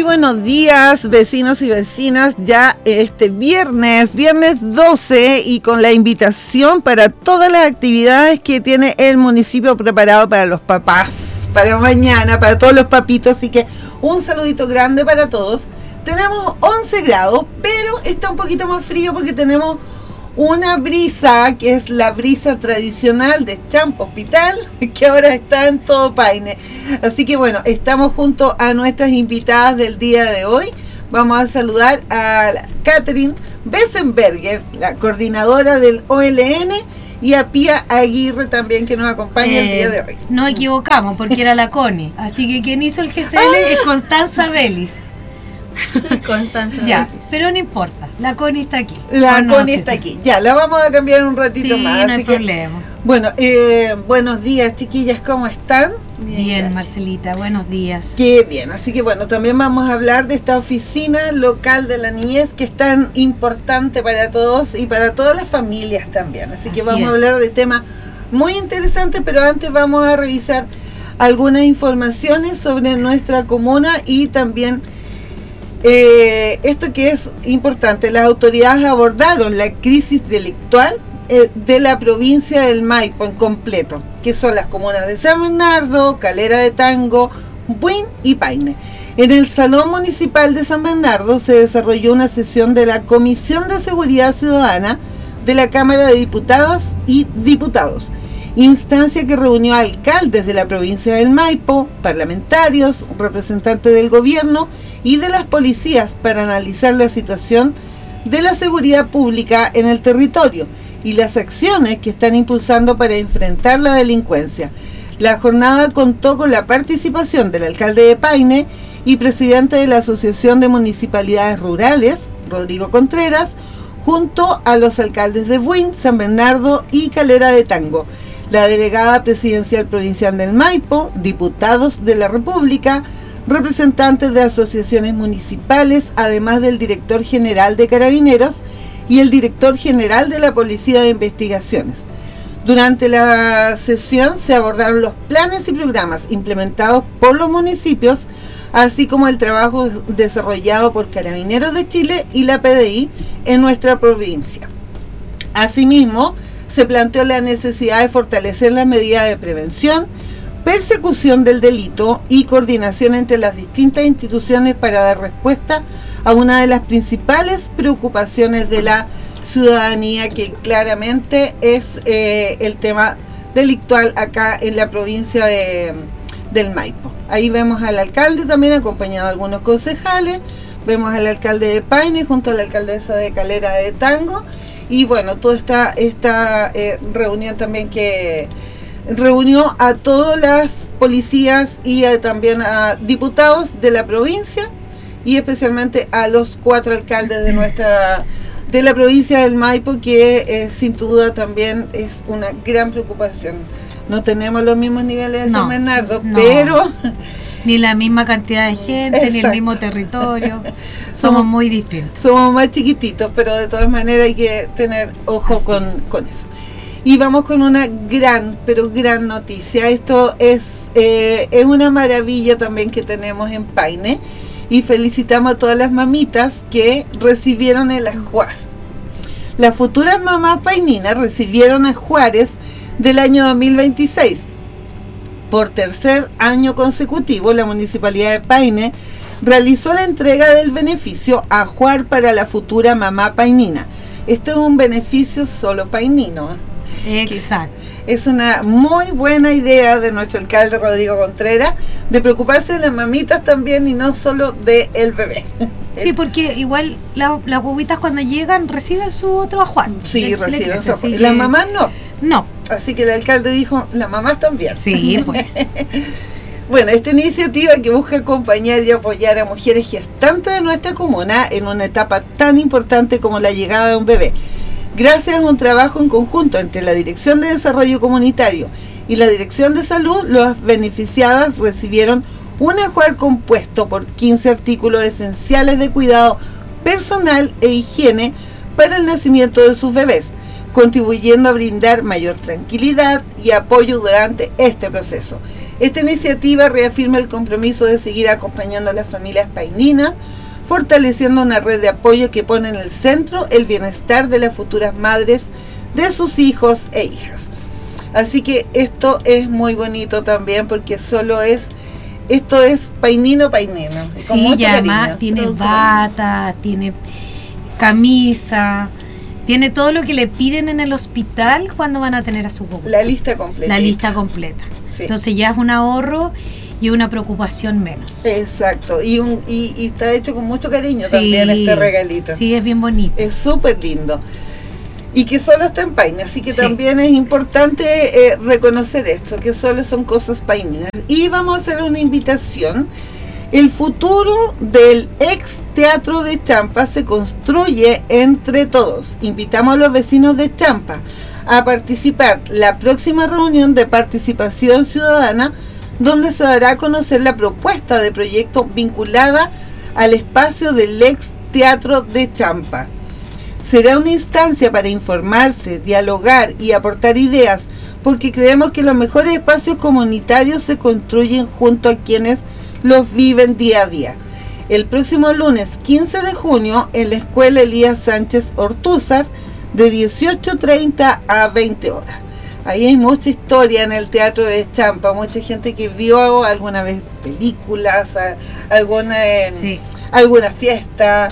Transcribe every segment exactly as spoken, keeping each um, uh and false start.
Muy buenos días, vecinos y vecinas. Ya este viernes, viernes doce, y con la invitación para todas las actividades que tiene el municipio preparado para los papás, para mañana, para todos los papitos. Así que un saludito grande para todos. Tenemos once grados, pero está un poquito más frío porque tenemos una brisa, que es la brisa tradicional de Champo Hospital, que ahora está en todo Paine. Así que bueno, estamos junto a nuestras invitadas del día de hoy. Vamos a saludar a Catherine Bessenberger, la coordinadora del O L N, y a Pía Aguirre también, que nos acompaña eh, el día de hoy. No equivocamos, porque era la Connie. Así que quien hizo el G C L ¡ah! Es Constanza Vélez. Constanza ya, Vélez. Pero no importa, la Connie está aquí. La no, Connie está aquí. Ya, la vamos a cambiar un ratito sí, más. No hay que, problema. Bueno, eh, buenos días, chiquillas, ¿cómo están? Bien, bien, Marcelita, buenos días. Qué bien, así que bueno, también vamos a hablar de esta oficina local de la niñez, que es tan importante para todos y para todas las familias también. Así que así vamos es. a hablar de temas muy interesantes, pero antes vamos a revisar algunas informaciones sobre nuestra comuna y también Eh, esto que es importante. Las autoridades abordaron la crisis delictual eh, de la provincia del Maipo en completo, que son las comunas de San Bernardo, Calera de Tango, Buin y Paine. En el Salón Municipal de San Bernardo se desarrolló una sesión de la Comisión de Seguridad Ciudadana de la Cámara de Diputadas y Diputados, instancia que reunió a alcaldes de la provincia del Maipo, parlamentarios, representantes del gobierno y de las policías para analizar la situación de la seguridad pública en el territorio y las acciones que están impulsando para enfrentar la delincuencia. La jornada contó con la participación del alcalde de Paine y presidente de la Asociación de Municipalidades Rurales, Rodrigo Contreras, junto a los alcaldes de Buin, San Bernardo y Calera de Tango, la delegada presidencial provincial del Maipo, diputados de la República, representantes de asociaciones municipales, además del director general de Carabineros y el director general de la Policía de Investigaciones. Durante la sesión se abordaron los planes y programas implementados por los municipios, así como el trabajo desarrollado por Carabineros de Chile y la P D I en nuestra provincia. Asimismo, se planteó la necesidad de fortalecer las medidas de prevención, persecución del delito y coordinación entre las distintas instituciones para dar respuesta a una de las principales preocupaciones de la ciudadanía, que claramente es eh, el tema delictual acá en la provincia de, del Maipo. Ahí vemos al alcalde también acompañado de algunos concejales, vemos al alcalde de Paine junto a la alcaldesa de Calera de Tango, y bueno, toda esta, esta eh, reunión también que reunió a todas las policías y a, también a diputados de la provincia, y especialmente a los cuatro alcaldes de nuestra de la provincia del Maipo, que eh, sin duda también es una gran preocupación. No tenemos los mismos niveles de no, San Bernardo, no. pero ni la misma cantidad de gente, exacto, ni el mismo territorio. Somos, somos muy distintos. Somos más chiquititos, pero de todas maneras hay que tener ojo con, con eso. Y vamos con una gran, pero gran noticia. Esto es, eh, es una maravilla también que tenemos en Paine, y felicitamos a todas las mamitas que recibieron el ajuar. Las futuras mamás paininas recibieron ajuares del año dos mil veintiséis. Por tercer año consecutivo, la Municipalidad de Paine realizó la entrega del beneficio ajuar para la futura mamá painina. Este es un beneficio solo painino. Exacto. Es una muy buena idea de nuestro alcalde Rodrigo Contreras de preocuparse de las mamitas también y no solo del bebé. Sí, porque igual la, las bobitas cuando llegan reciben su otro ajuar. Sí, reciben su ajuar. Las mamás no. No. Así que el alcalde dijo, las mamás también. Sí, pues. Bueno, esta iniciativa que busca acompañar y apoyar a mujeres gestantes de nuestra comuna en una etapa tan importante como la llegada de un bebé. Gracias a un trabajo en conjunto entre la Dirección de Desarrollo Comunitario y la Dirección de Salud, las beneficiadas recibieron un ajuar compuesto por quince artículos esenciales de cuidado personal e higiene para el nacimiento de sus bebés, contribuyendo a brindar mayor tranquilidad y apoyo durante este proceso. Esta iniciativa reafirma el compromiso de seguir acompañando a las familias paininas, fortaleciendo una red de apoyo que pone en el centro el bienestar de las futuras madres de sus hijos e hijas. Así que esto es muy bonito también, porque solo es, esto es painino, painino. Sí, y además tiene bata, tiene camisa, tiene todo lo que le piden en el hospital cuando van a tener a su guagua. La lista completa. La lista completa. Sí. Entonces ya es un ahorro y una preocupación menos. Exacto, y, un, y, y está hecho con mucho cariño, sí, también este regalito. Sí, es bien bonito. Es súper lindo. Y que solo está en Paine, así que sí, también es importante eh, reconocer esto, que solo son cosas paininas. Y vamos a hacer una invitación. El futuro del ex teatro de Champa se construye entre todos. Invitamos a los vecinos de Champa a participar la próxima reunión de participación ciudadana, donde se dará a conocer la propuesta de proyecto vinculada al espacio del ex teatro de Champa. Será una instancia para informarse, dialogar y aportar ideas, porque creemos que los mejores espacios comunitarios se construyen junto a quienes los viven día a día. El próximo lunes quince de junio en la Escuela Elías Sánchez Ortúzar, de dieciocho treinta a veinte horas. Ahí hay mucha historia en el Teatro de Champa, mucha gente que vio alguna vez películas, alguna, eh, sí. alguna fiesta,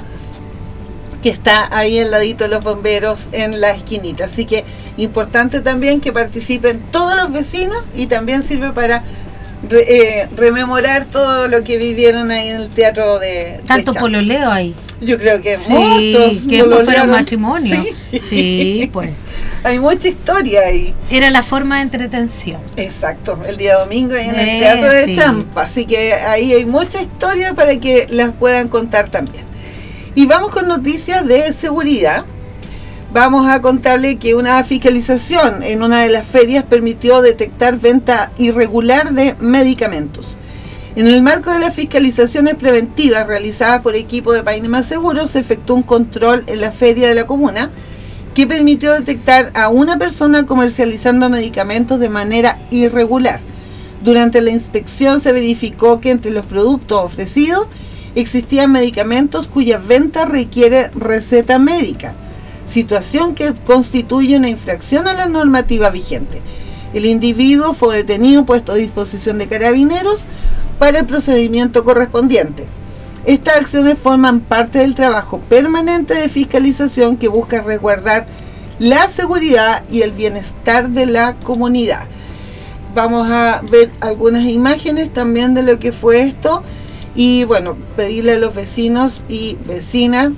que está ahí al ladito de los bomberos en la esquinita. Así que importante también que participen todos los vecinos, y también sirve para re, eh, rememorar todo lo que vivieron ahí en el Teatro de Tanto de pololeo ahí. Yo creo que sí, muchos que después fueron matrimonio. Sí. sí, pues. Hay mucha historia ahí. Era la forma de entretención. Exacto, el día domingo ahí en eh, el Teatro de sí. Champa. Así que ahí hay mucha historia para que las puedan contar también. Y vamos con noticias de seguridad. Vamos a contarle que una fiscalización en una de las ferias permitió detectar venta irregular de medicamentos. En el marco de las fiscalizaciones preventivas realizadas por equipo de Paine Más Seguro, se efectuó un control en la feria de la comuna que permitió detectar a una persona comercializando medicamentos de manera irregular. Durante la inspección se verificó que entre los productos ofrecidos existían medicamentos cuya venta requiere receta médica, situación que constituye una infracción a la normativa vigente. El individuo fue detenido, puesto a disposición de carabineros para el procedimiento correspondiente. Estas acciones forman parte del trabajo permanente de fiscalización que busca resguardar la seguridad y el bienestar de la comunidad. Vamos a ver algunas imágenes también de lo que fue esto. Y bueno, pedirle a los vecinos y vecinas,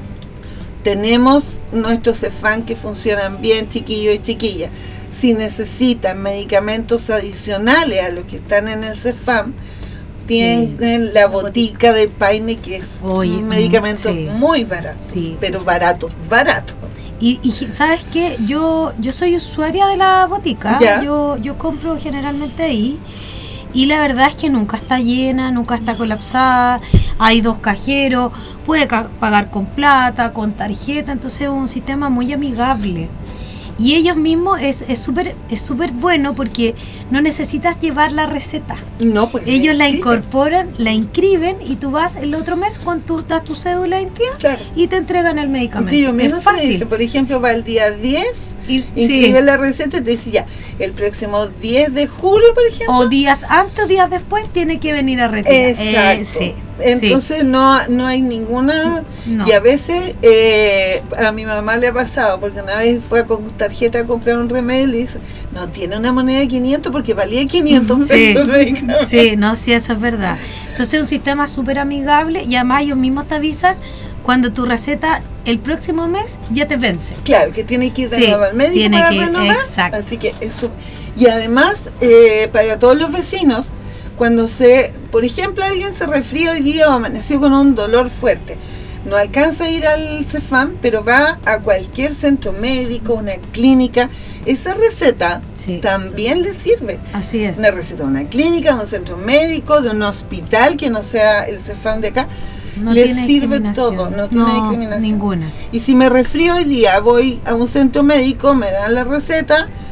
tenemos nuestros CEFAM que funcionan bien, chiquillos y chiquillas. Si necesitan medicamentos adicionales a los que están en el CEFAM, tienen sí. la botica de Paine, que es Oye, un medicamento sí. muy barato, sí. pero barato, barato. Y, y ¿sabes qué? Yo yo soy usuaria de la botica, yo yo compro generalmente ahí. Y la verdad es que nunca está llena, nunca está colapsada, hay dos cajeros, puede ca- pagar con plata, con tarjeta, entonces es un sistema muy amigable. Y ellos mismos es es súper es súper bueno porque no necesitas llevar la receta. No, pues ellos la incorporan, la inscriben y tú vas el otro mes con tu, das tu cédula de identidad claro. y te entregan el medicamento. Tío, es fácil. Dice, por ejemplo, va el día diez, y, inscribe sí. la receta y te dice ya, el próximo diez de julio, por ejemplo. O días antes o días después tiene que venir a retirar. Exacto. Eh, sí. Entonces sí. no no hay ninguna no. Y a veces eh, a mi mamá le ha pasado, porque una vez fue con tarjeta a comprar un remedio y le dice, no tiene una moneda de quinientos porque valía quinientos sí. pesos. Sí, no, sí, eso es verdad. Entonces es un sistema súper amigable y además ellos mismos te avisan cuando tu receta el próximo mes ya te vence. Claro, que tiene que ir de sí, nuevo al médico para que, renovar. Exacto. Así que eso. Y además, eh, para todos los vecinos, cuando se, por ejemplo, alguien se resfría hoy día o amaneció con un dolor fuerte, no alcanza a ir al CEFAM, pero va a cualquier centro médico, una clínica, esa receta sí. también le sirve. Así es. Una receta de una clínica, de un centro médico, de un hospital que no sea el CEFAM de acá, no le sirve todo, no tiene no, discriminación. Ninguna. Y si me resfrío hoy día, voy a un centro médico, me dan la receta,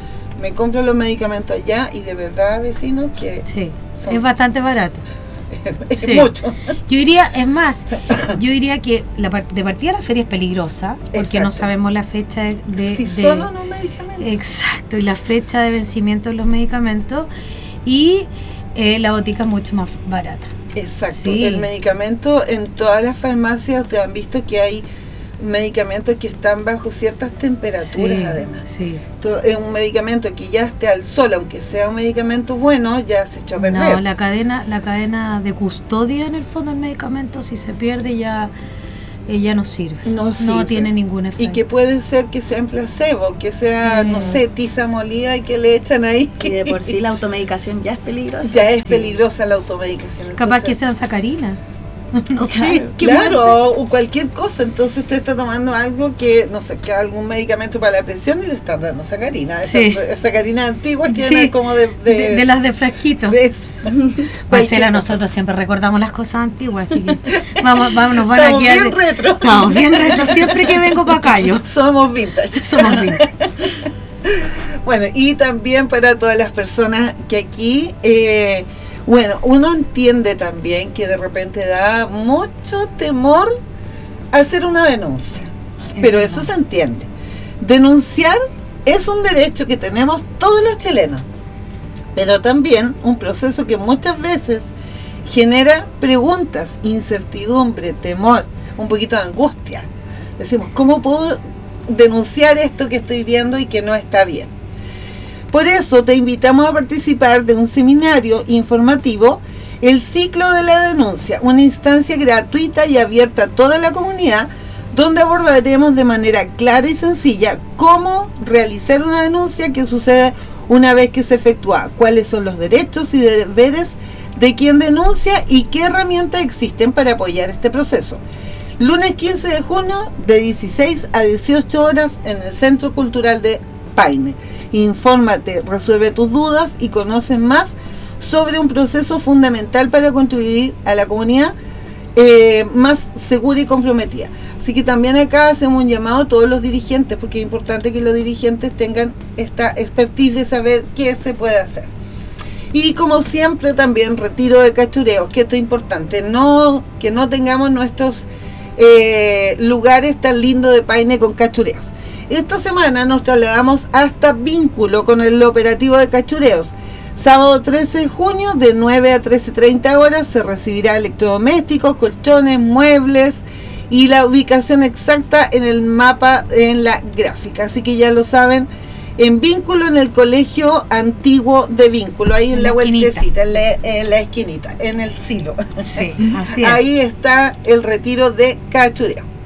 me compro los medicamentos allá y de verdad, vecinos, que sí, son... es bastante barato. Es sí. mucho. Yo diría, es más, yo diría que la, de partida la feria es peligrosa, porque exacto. no sabemos la fecha de... de si de, son o no medicamentos. Exacto, y la fecha de vencimiento de los medicamentos, y eh, la botica es mucho más barata. Exacto, sí. el medicamento en todas las farmacias te han visto que hay medicamentos que están bajo ciertas temperaturas, sí, además. Sí. Es un medicamento que ya esté al sol, aunque sea un medicamento bueno, ya se echó a perder. No, la cadena, la cadena de custodia en el fondo del medicamento, si se pierde ya, ya no sirve. No, no tiene ningún efecto. Y que puede ser que sea en placebo, que sea, sí. no sé, tiza molida y que le echan ahí. Y de por sí la automedicación ya es peligrosa. Ya es sí. peligrosa la automedicación. Capaz entonces, que sean sacarinas. No sé, claro, ¿qué claro o cualquier cosa. Entonces usted está tomando algo que, no sé, que algún medicamento para la presión y le está dando sacarina. Sí. Esas sacarinas antiguas que sí. eran como de de, de... de las de frasquito. Marcela, nosotros siempre recordamos las cosas antiguas, así que vamos, vamos, nos van Estamos aquí a... bien retro. Estamos bien retro siempre que vengo para acá yo. Somos vintage. Somos vintage. Bueno, y también para todas las personas que aquí... Eh, Bueno, uno entiende también que de repente da mucho temor hacer una denuncia, pero eso se entiende. Denunciar es un derecho que tenemos todos los chilenos, pero también un proceso que muchas veces genera preguntas, incertidumbre, temor, un poquito de angustia. Decimos, ¿cómo puedo denunciar esto que estoy viendo y que no está bien? Por eso te invitamos a participar de un seminario informativo, el ciclo de la denuncia, una instancia gratuita y abierta a toda la comunidad, donde abordaremos de manera clara y sencilla cómo realizar una denuncia que sucede una vez que se efectúa, cuáles son los derechos y deberes de quien denuncia y qué herramientas existen para apoyar este proceso. Lunes quince de junio de dieciséis a dieciocho horas en el Centro Cultural de Paine. Infórmate, resuelve tus dudas y conoce más sobre un proceso fundamental para contribuir a la comunidad eh, más segura y comprometida. Así que también acá hacemos un llamado a todos los dirigentes, porque es importante que los dirigentes tengan esta expertise de saber qué se puede hacer. Y como siempre también retiro de cachureos, que esto es importante, no que no tengamos nuestros eh, lugares tan lindos de Paine con cachureos. Esta semana nos trasladamos hasta Vínculo con el operativo de cachureos. Sábado trece de junio de nueve a trece treinta horas se recibirá electrodomésticos, colchones, muebles y la ubicación exacta en el mapa en la gráfica. Así que ya lo saben, en Vínculo, en el colegio antiguo de Vínculo, ahí en, en la, la vueltecita, en la, en la esquinita, en el silo. Sí, así es. Ahí está el retiro de cachureo.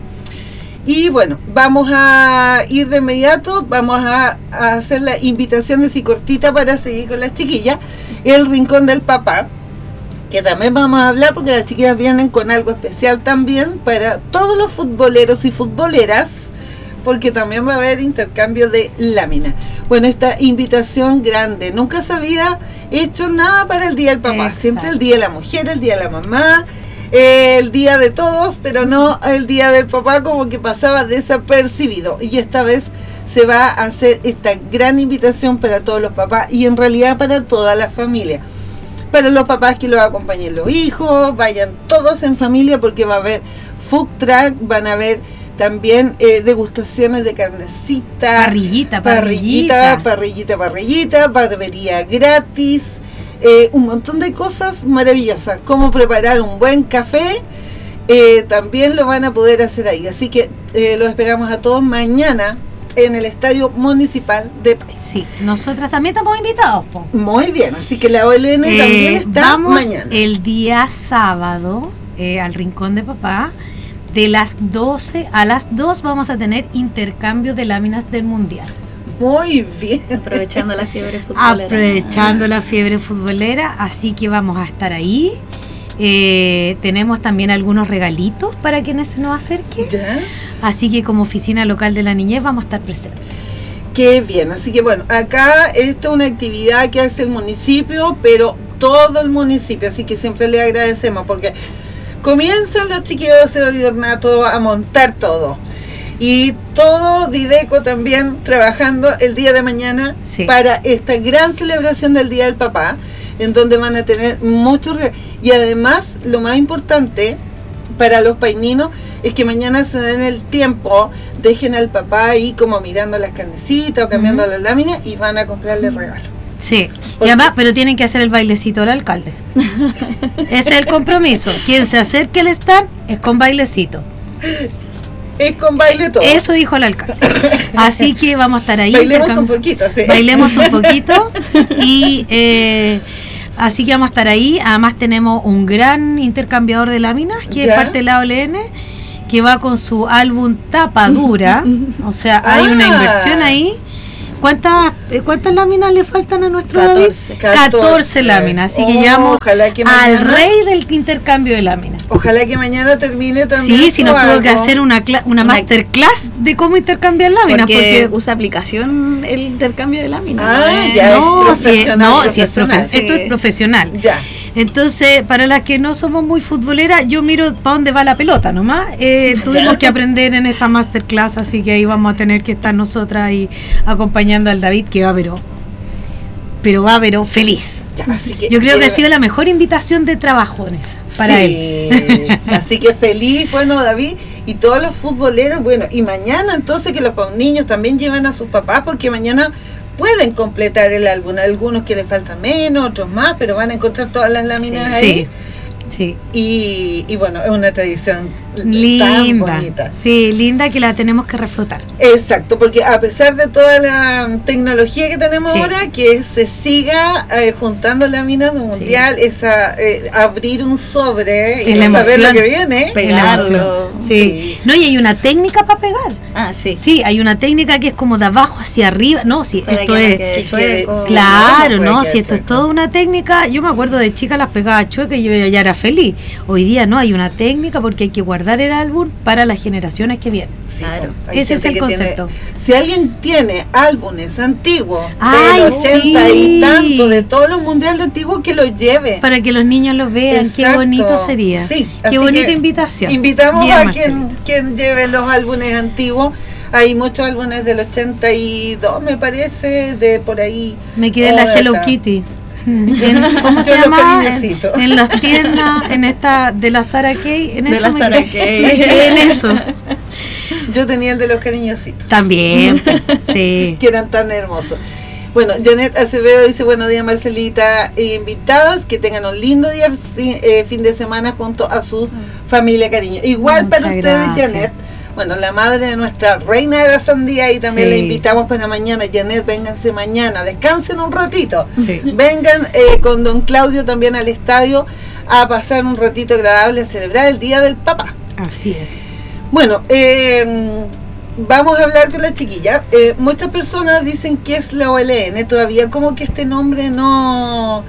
Y bueno, vamos a ir de inmediato, vamos a, a hacer la invitación de cortita para seguir con las chiquillas, el Rincón del Papá, que también vamos a hablar porque las chiquillas vienen con algo especial también para todos los futboleros y futboleras, porque también va a haber intercambio de láminas. Bueno, esta invitación grande, nunca se había hecho nada para el Día del Papá, exacto, siempre el Día de la Mujer, el Día de la Mamá, el día de todos, pero no el día del papá, como que pasaba desapercibido. Y esta vez se va a hacer esta gran invitación para todos los papás y en realidad para toda la familia. Para los papás que los acompañen los hijos, vayan todos en familia porque va a haber food truck, van a haber también eh, degustaciones de carnecita, parrillita, parrillita, parrillita, parrillita, barbería gratis. Eh, un montón de cosas maravillosas, cómo preparar un buen café, eh, también lo van a poder hacer ahí, así que eh, los esperamos a todos mañana en el Estadio Municipal de Paine. Sí, nosotras también estamos invitados, po. Muy bien, así que la O L N eh, también está vamos mañana. El día sábado eh, al Rincón de Papá, de las doce a las dos vamos a tener intercambio de láminas del Mundial. Muy bien. Aprovechando la fiebre futbolera. Aprovechando la fiebre futbolera, así que vamos a estar ahí. Eh, tenemos también algunos regalitos para quienes se nos acerquen. ¿Ya? Así que como oficina local de la niñez vamos a estar presentes. Qué bien, así que bueno, acá esta es una actividad que hace el municipio, pero todo el municipio, así que siempre le agradecemos porque comienzan los chiquillos de ornato a montar todo. Y todo Dideco también trabajando el día de mañana sí. para esta gran celebración del Día del Papá, en donde van a tener muchos regalos. Y además, lo más importante para los paininos es que mañana se den el tiempo, dejen al papá ahí como mirando las carnecitas o cambiando uh-huh. las láminas y van a comprarle regalos. Sí, porque y además, pero tienen que hacer el bailecito del alcalde. Ese es el compromiso. Quien se acerque al stand es con bailecito. Es con baile todo. Eso dijo el alcalde. Así que vamos a estar ahí. Bailemos un poquito, sí. Bailemos un poquito y... Eh, así que vamos a estar ahí. Además tenemos un gran intercambiador de láminas que ¿Ya? es parte de la O L N, que va con su álbum Tapadura. O sea, hay ah. una inversión ahí. ¿Cuántas cuántas láminas le faltan a nuestro catorce, catorce láminas, así oh, que llamamos que mañana, al rey del intercambio de láminas. Ojalá que mañana termine también. Sí, si nos tuvo que hacer una cla- una, una masterclass de cómo intercambiar láminas. Porque, porque usa aplicación el intercambio de láminas. Ah, ¿no? ya no, es si, no, si es profe- sí. Esto es profesional. Ya. Entonces, para las que no somos muy futboleras, yo miro para dónde va la pelota nomás. Eh, tuvimos que aprender en esta masterclass, así que ahí vamos a tener que estar nosotras ahí acompañando al David, que va pero, pero va pero feliz. Ya, así que, yo creo eh, que ha sido la mejor invitación de trabajo en esa, para sí, él. Así que feliz, bueno, David, y todos los futboleros, bueno, y mañana entonces que los niños también lleven a sus papás, porque mañana pueden completar el álbum, algunos que les faltan menos, otros más, pero van a encontrar todas las láminas sí, ahí. Sí. Sí. Y, y bueno, es una tradición linda, tan bonita. Sí, linda, que la tenemos que reflotar. Exacto, porque a pesar de toda la tecnología que tenemos sí. ahora, que se siga eh, juntando láminas de mundial, sí. esa eh, abrir un sobre sí, y la saber emoción, lo que viene, pegarlo. Sí. sí. No, y hay una técnica para pegar. Ah, sí. Sí, hay una técnica que es como de abajo hacia arriba. No, sí, para esto que es. que claro, no, no si esto chueco. Es toda una técnica. Yo me acuerdo de chica las pegaba chuecas y yo ya era feliz. Hoy día no, hay una técnica porque hay que guardar el álbum para las generaciones que vienen. Sí, claro. Ese es el concepto. Tiene, si alguien tiene álbumes antiguos Ay, de los ochenta sí. y tanto, de todos los mundiales antiguos, que los lleve. Para que los niños los vean. Exacto. Qué bonito sería. Sí, qué bonita invitación. Invitamos Bien, a quien, quien lleve los álbumes antiguos. Hay muchos álbumes del ochenta y dos, me parece, de por ahí. Me quedé en la Hello Kitty. En, ¿Cómo se llama? En, en las tiendas, en esta de la Sarah Kay, en de eso la me, Sarah quedé, me quedé en eso. Yo tenía el de los cariñositos. También, sí. Que eran tan hermosos. Bueno, Janet Acevedo dice, buenos días Marcelita, e invitadas, que tengan un lindo día, eh, fin de semana junto a su familia, cariño. Igual Muchas para ustedes, gracias. Janet. Bueno, la madre de nuestra reina de la sandía, y también sí. la invitamos para mañana. Janet, vénganse mañana, descansen un ratito. Sí. Vengan eh, con don Claudio también al estadio a pasar un ratito agradable, a celebrar el Día del Papá. Así es. Bueno, eh, vamos a hablar con la chiquilla. Eh, muchas personas dicen que es la O L N, todavía como que este nombre no...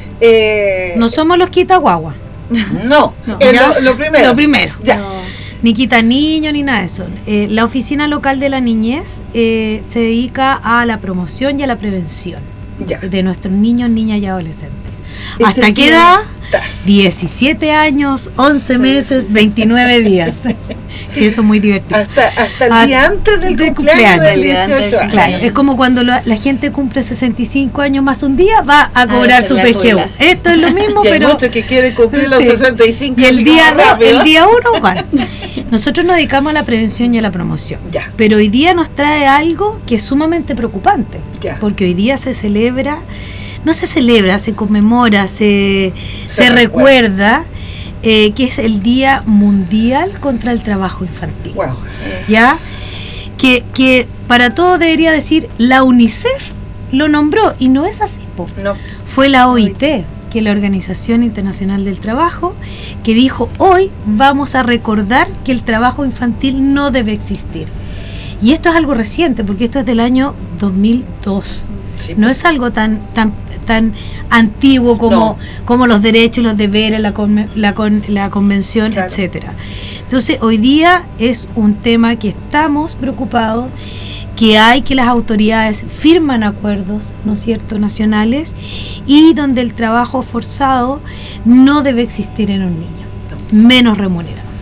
Eh, no somos los Quitaguagua. No, no. Eh, lo, lo primero. Lo primero. Ya. No. Ni quita niño ni nada de eso. Eh, la Oficina Local de la Niñez eh, se dedica a la promoción y a la prevención ya. de nuestros niños, niñas y adolescentes. ¿Hasta qué edad? diecisiete años, once sí, meses, sí, sí. veintinueve días. Que eso es muy divertido. Hasta, hasta el día a, antes del de cumpleaños, del dieciocho años. Claro, es como cuando lo, la gente cumple sesenta y cinco años más un día, va a cobrar a su P G U. Esto es lo mismo, y hay pero... muchos que quieren cumplir los sí. sesenta y cinco. Y el día dos, el día uno van. Nosotros nos dedicamos a la prevención y a la promoción. Ya. Pero hoy día nos trae algo que es sumamente preocupante. Ya. Porque hoy día se celebra... No se celebra, se conmemora, se, se, se recuerda, recuerda eh, que es el Día Mundial contra el Trabajo Infantil. Wow. ¿Ya? Que, que para todo debería decir, la UNICEF lo nombró, y no es así, po. No. Fue la O I T, que es la Organización Internacional del Trabajo, que dijo, hoy vamos a recordar que el trabajo infantil no debe existir. Y esto es algo reciente, porque esto es del año dos mil dos. Sí. No es algo tan tan tan antiguo como, no. como los derechos, los deberes, la, con, la, con, la convención, claro. etcétera. Entonces, hoy día es un tema que estamos preocupados, que hay que las autoridades firman acuerdos, ¿no es cierto?, nacionales, y donde el trabajo forzado no debe existir en un niño, menos remunerado.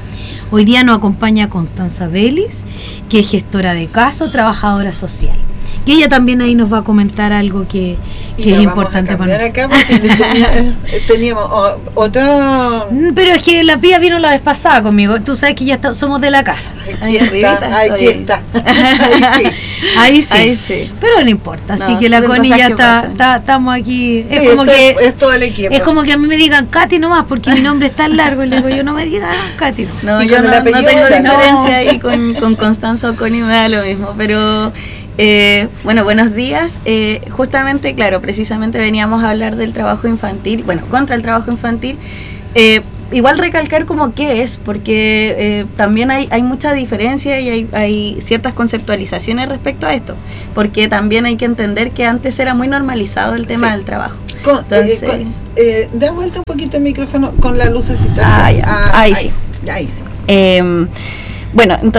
Hoy día nos acompaña Constanza Vélez, que es gestora de caso, trabajadora social. Y ella también ahí nos va a comentar algo que, que sí, es importante para nosotros. Acá tenía, teníamos oh, otra... Pero es que la Pía vino la vez pasada conmigo. Tú sabes que ya está, somos de la casa. Ahí está, ahí está. Ahí sí. Ahí sí. Ahí sí. Pero no importa. Así No, que la Connie ya está, está, estamos aquí. Es sí, como que es, es todo el equipo. Es como que a mí me digan Katy nomás, porque mi nombre es tan largo. Y le digo, yo no me digan Katy. No, yo no, no tengo diferencia no. ahí con, con Constanza o Connie, me da lo mismo. Pero... Eh, bueno, buenos días. Eh, justamente, claro, precisamente veníamos a hablar del trabajo infantil, bueno, contra el trabajo infantil. Eh, igual recalcar como qué es, porque eh, también hay, hay mucha diferencia y hay, hay ciertas conceptualizaciones respecto a esto, porque también hay que entender que antes era muy normalizado el tema sí. del trabajo. Con, Entonces, eh, con, eh, da vuelta un poquito el micrófono con la lucecita. Ah, ya. Ah, ahí, ahí sí. Ahí sí. Eh, bueno, entonces